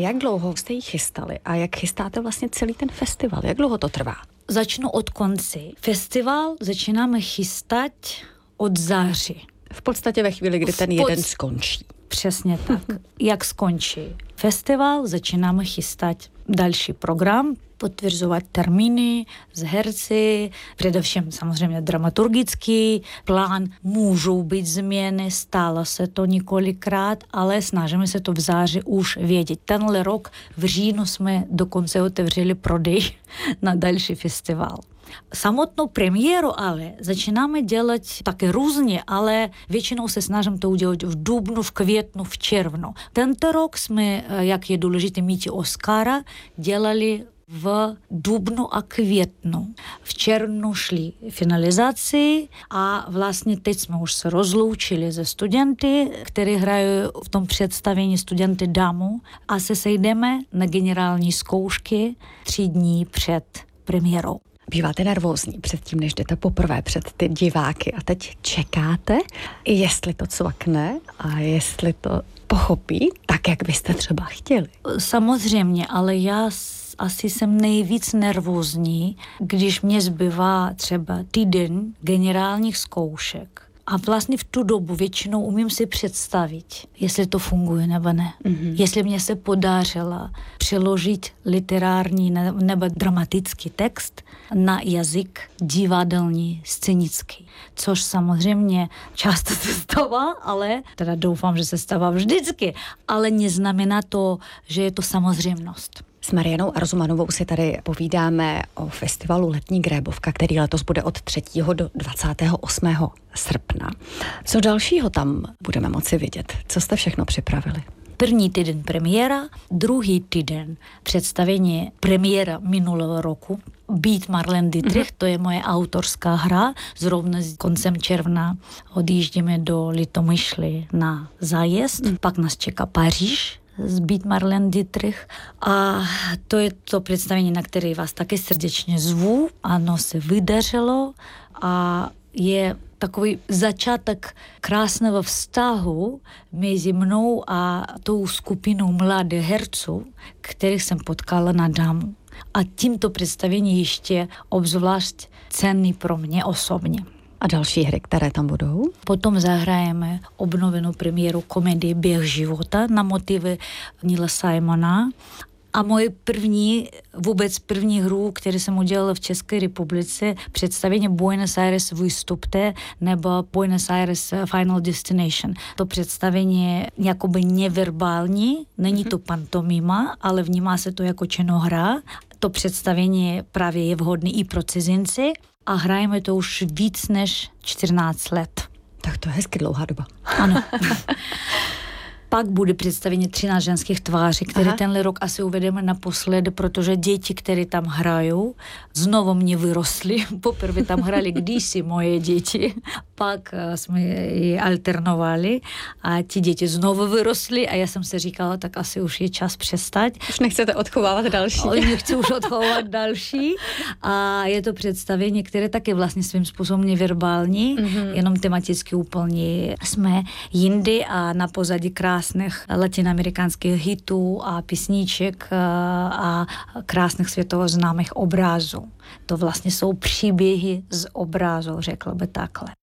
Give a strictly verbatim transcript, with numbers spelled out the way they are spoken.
Jak dlouho jste ji chystali a jak chystáte vlastně celý ten festival? Jak dlouho to trvá? Začnu od konci. Festival začínáme chystat od září. V podstatě ve chvíli, kdy ten pod... jeden skončí. Přesně tak. Jak skončí festival, začínáme chystat další program, potvrzovat termíny s herci, především samozřejmě dramaturgický plán. Můžou být změny, stalo se to několikrát, ale snažíme se to v září už vědět. Tenhle rok v říjnu jsme dokonce otevřeli prodej na další festival. Samotnou premiéru ale začínáme dělat také různě, ale většinou se snažím to udělat v dubnu, v květnu, v červnu. Tento rok jsme, jak je důležité mít Oscara, dělali v dubnu a květnu. V červnu šli finalizaci a vlastně teď jsme už se rozloučili ze studenty, kteří hrají v tom představení Studenty damu a se sejdeme na generální zkoušky tři dní před premiérou. Býváte nervózní předtím, než jdete poprvé před ty diváky a teď čekáte, jestli to cvakne a jestli to pochopí tak, jak byste třeba chtěli. Samozřejmě, ale já asi jsem nejvíc nervózní, když mě zbývá třeba týden generálních zkoušek. A vlastně v tu dobu většinou umím si představit, jestli to funguje nebo ne. Mm-hmm. Jestli mě se podařilo přeložit literární nebo dramatický text na jazyk divadelní, scénický. Což samozřejmě často se stává, ale teda doufám, že se stává vždycky, ale neznamená to, že je to samozřejmost. S Marianou Arzumanovou si tady povídáme o festivalu Letní grébovka, který letos bude od třetího do dvacátého osmého srpna. Co dalšího tam budeme moci vidět? Co jste všechno připravili? První týden premiéra, druhý týden představení premiéra minulého roku. Být Marlene Dietrich, mm-hmm. to je moje autorská hra. Zrovna koncem června odjíždíme do Litomyšly na zájezd, mm. pak nás čeká Paříž, Být Marlene Dietrich. A to je to představení, na které vás také srdečně zvu. Ano, se vydařilo a je takový začátek krásného vztahu mezi mnou a tou skupinou mladých herců, kterých jsem potkala na damu. A tímto představení ještě obzvlášť cenný pro mě osobně. A další hry, které tam budou? Potom zahrajeme obnovenou premiéru komedie Běh života na motivy Neila Simona. A moje první, vůbec první hru, kterou jsem udělala v České republice, představení Buenos Aires vystupte nebo Buenos Aires Final Destination. To představení je jakoby neverbální, není to pantomima, ale vnímá se to jako činohra. To představení právě je vhodné i pro cizinci a hrajeme to už víc než čtrnáct let. Tak to je hezky dlouhá doba. Ano. Pak bude představení třináct ženských tváří, které Aha. tenhle rok asi uvedeme naposledy, protože děti, které tam hrajou, znovu mě vyrostly. Poprvé tam hrály kdysi moje děti, pak jsme je alternovali a ti děti znovu vyrostly a já jsem se říkala, tak asi už je čas přestat. Už nechcete odchovávat další. Nechci už odchovávat další a je to představení, které taky vlastně svým způsobem neverbální, mm-hmm. jenom tematicky úplně jsme jindy a na pozadí krásných latinoamerických hitů a písniček a krásných světově známých obrazů. To vlastně jsou příběhy z obrazu, řekla by takhle.